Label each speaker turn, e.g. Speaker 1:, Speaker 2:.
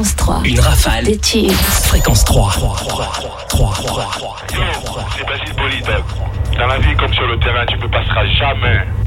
Speaker 1: Fréquence 3.
Speaker 2: Une rafale.
Speaker 1: Des tubes.
Speaker 2: Fréquence 3.
Speaker 3: Yo, c'est Basile Polydog. Dans la vie comme sur le terrain, tu ne passeras jamais